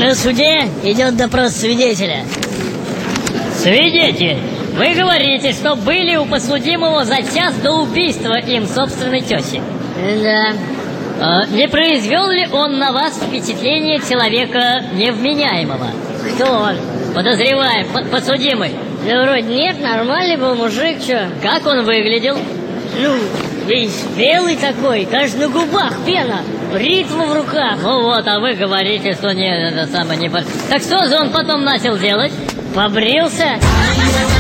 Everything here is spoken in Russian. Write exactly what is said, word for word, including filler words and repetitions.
На суде идет допрос свидетеля. Свидетель, вы говорите, что были у подсудимого за час до убийства им собственной тети. Да. А, не произвел ли он на вас впечатление человека невменяемого? Кто он? Подозреваем, под- подсудимый. Да вроде нет, нормальный был мужик, чё? Как он выглядел? Ну, весь белый такой, кажется, на губах пена, бритва в руках. Ну вот, а вы говорите, что не, это самое, не... под- Так что же он потом начал делать? Побрился.